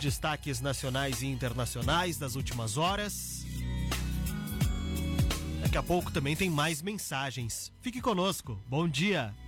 destaques nacionais e internacionais das últimas horas. Daqui a pouco também tem mais mensagens. Fique conosco. Bom dia.